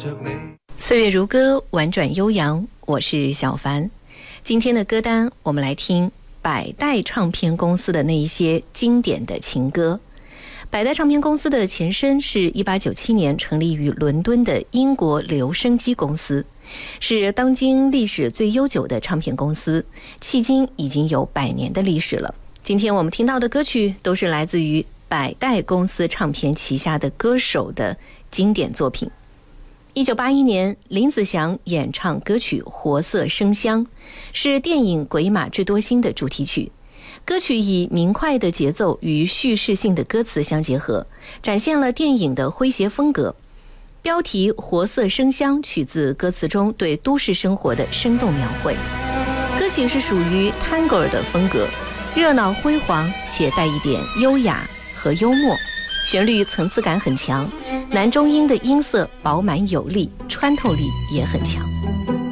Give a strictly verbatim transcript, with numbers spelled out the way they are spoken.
岁月如歌，婉转悠扬，我是小凡。今天的歌单我们来听百代唱片公司的那一些经典的情歌。百代唱片公司的前身是一八九七年成立于伦敦的英国留声机公司，是当今历史最悠久的唱片公司，迄今已经有百年的历史了。今天我们听到的歌曲都是来自于百代公司唱片旗下的歌手的经典作品。一九八一年，林子祥演唱歌曲《活色生香》，是电影《鬼马智多星》的主题曲。歌曲以明快的节奏与叙事性的歌词相结合，展现了电影的诙谐风格。标题《活色生香》取自歌词中对都市生活的生动描绘。歌曲是属于探戈的风格，热闹辉煌且带一点优雅和幽默，旋律层次感很强，男中音的音色饱满有力，穿透力也很强。